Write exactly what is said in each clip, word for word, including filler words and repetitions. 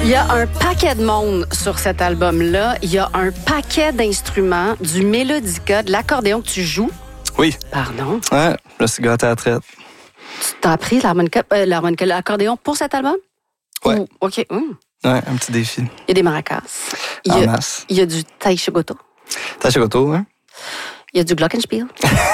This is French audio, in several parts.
Il y a un paquet de monde sur cet album-là. Il y a un paquet d'instruments, du mélodica, de l'accordéon que tu joues. Oui. Pardon. Ouais, je me suis gâté à la traite. Tu t'as appris l'harmonica, euh, l'harmonica, l'accordéon pour cet album? Ouais. Ou, OK. Hum. Ouais, un petit défi. Il y a des maracas. Il y En a, masse. il y a du taïchigoto. Tachigoto, hein? Il y a du glockenspiel.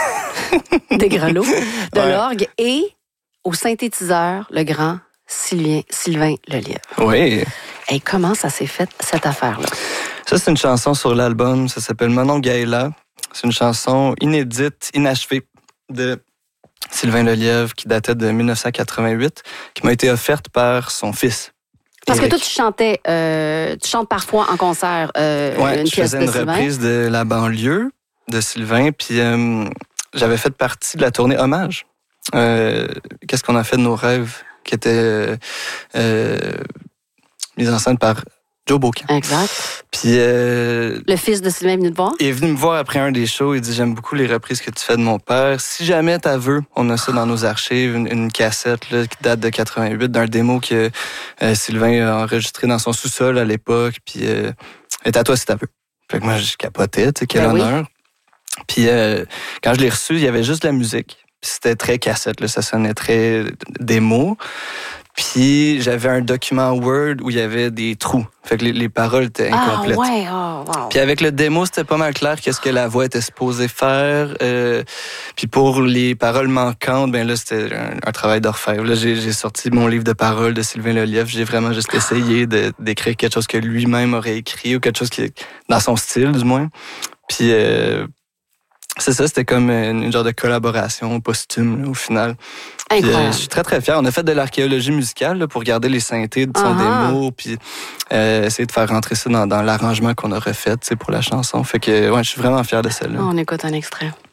Des grelots, de Ouais. l'orgue et au synthétiseur, le grand Sylvain, Sylvain Lelièvre. Oui. Et comment ça s'est fait, cette affaire-là? Ça, c'est une chanson sur l'album. Ça s'appelle Manon Gaëla. C'est une chanson inédite, inachevée de Sylvain Lelièvre qui datait de dix-neuf cent quatre-vingt-huit, qui m'a été offerte par son fils. Parce Éric. que toi, tu chantais, euh, tu chantes parfois en concert euh, Ouais, une je pièce faisais de une Sylvain. reprise de La banlieue de Sylvain, puis euh, j'avais fait partie de la tournée Hommage. Euh, Qu'est-ce qu'on a fait de nos rêves, qui était euh, euh, mise en scène par Joe Beaucamp. Exact. Puis euh, Le fils de Sylvain est venu te voir? il est venu me voir après un des shows. Il dit: j'aime beaucoup les reprises que tu fais de mon père. Si jamais t'as veux, on a ça dans nos archives, une, une cassette là, qui date de quatre-vingt-huit, d'un démo que euh, Sylvain a enregistré dans son sous-sol à l'époque. Puis euh, est à toi si t'as veux. Fait que moi, je capotais, tu sais, quel Ben oui. honneur. Puis euh, quand je l'ai reçu, il y avait juste de la musique. Puis c'était très cassette, là, ça sonnait très démo. Puis j'avais un document Word où il y avait des trous. Fait que les, les paroles étaient incomplètes. Ah ouais, oh, wow. Puis avec le démo, c'était pas mal clair qu'est-ce que la voix était supposée faire. Euh, puis pour les paroles manquantes, ben là, c'était un, un travail d'orfèvre. Là, j'ai, j'ai sorti mon livre de paroles de Sylvain Lelièvre. J'ai vraiment juste essayé de, d'écrire quelque chose que lui-même aurait écrit ou quelque chose qui dans son style, du moins. Puis euh, c'est ça, c'était comme une, une genre de collaboration posthume, là, au final. Puis, euh, Incroyable. je suis très, très fier. On a fait de l'archéologie musicale là, pour garder les synthés de son Ah-ha. démo, puis euh, essayer de faire rentrer ça dans, dans l'arrangement qu'on a refait, tu sais, pour la chanson. Fait que, ouais, je suis vraiment fier de celle-là. On écoute un extrait.